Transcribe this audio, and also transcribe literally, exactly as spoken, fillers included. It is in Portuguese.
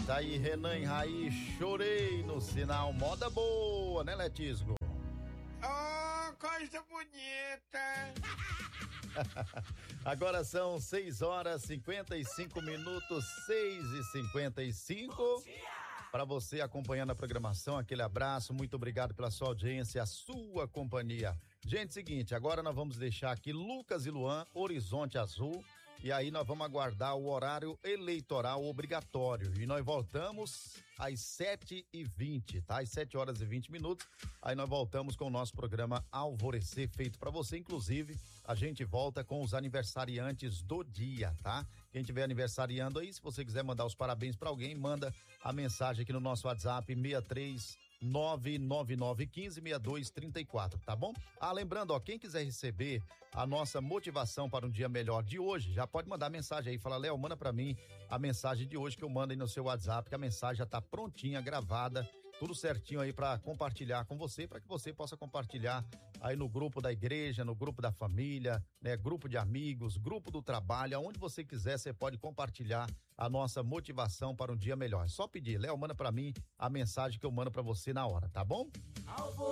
Tá aí Renan e Raí, Chorei no Sinal, moda boa, né, Letisgo? Oh, coisa bonita! Agora são seis horas e cinquenta e cinco minutos, seis e cinquenta e cinco. Para você acompanhando a programação, aquele abraço, muito obrigado pela sua audiência, a sua companhia. Gente, seguinte, agora nós vamos deixar aqui Lucas e Luan, Horizonte Azul, e aí nós vamos aguardar o horário eleitoral obrigatório. E nós voltamos às sete e vinte, tá? Às sete horas e vinte minutos. Aí nós voltamos com o nosso programa Alvorecer, feito para você. Inclusive, a gente volta com os aniversariantes do dia, tá? Quem tiver aniversariando aí, se você quiser mandar os parabéns para alguém, manda a mensagem aqui no nosso WhatsApp seis três nove nove nove um cinco seis dois três quatro, tá bom? Ah, lembrando, ó, quem quiser receber a nossa motivação para um dia melhor de hoje, já pode mandar mensagem aí, fala, Léo, manda para mim a mensagem de hoje que eu mando aí no seu WhatsApp, que a mensagem já tá prontinha, gravada, tudo certinho aí para compartilhar com você, para que você possa compartilhar aí no grupo da igreja, no grupo da família, né, grupo de amigos, grupo do trabalho, aonde você quiser, você pode compartilhar a nossa motivação para um dia melhor. É só pedir, Léo, manda para mim a mensagem que eu mando para você na hora, tá bom?